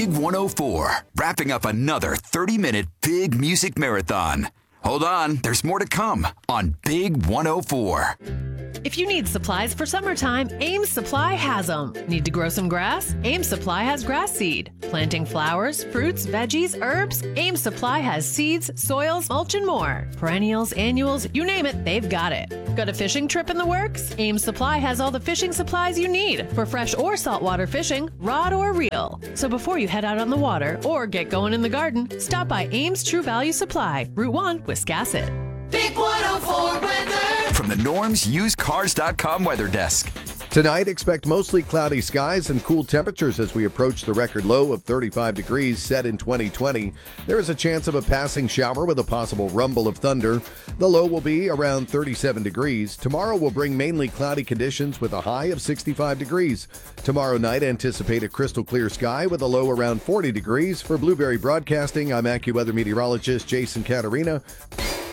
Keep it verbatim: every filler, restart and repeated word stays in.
Big one oh four, wrapping up another thirty-minute big music marathon. Hold on, there's more to come on Big one oh four. If you need supplies for summertime, Ames Supply has them. Need to grow some grass? Ames Supply has grass seed. Planting flowers, fruits, veggies, herbs? Ames Supply has seeds, soils, mulch, and more. Perennials, annuals, you name it, they've got it. Got a fishing trip in the works? Ames Supply has all the fishing supplies you need for fresh or saltwater fishing, rod or reel. So before you head out on the water or get going in the garden, stop by Ames True Value Supply, Route one, Wiscasset. Big one oh four weather. From the Norm's Used Cars dot com weather desk. Tonight, expect mostly cloudy skies and cool temperatures as we approach the record low of thirty-five degrees set in twenty twenty. There is a chance of a passing shower with a possible rumble of thunder. The low will be around thirty-seven degrees. Tomorrow will bring mainly cloudy conditions with a high of sixty-five degrees. Tomorrow night, anticipate a crystal clear sky with a low around forty degrees. For Blueberry Broadcasting, I'm AccuWeather meteorologist Jason Caterina.